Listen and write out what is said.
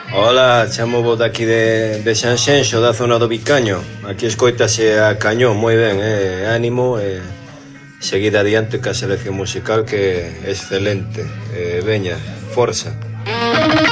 Hola, chamo vos daqui de Sanxenxo, da zona do Vicaño. Aquí escoitase a cañón, moi ben, ánimo, seguid adiante ca selección musical que é excelente. Veña, forza.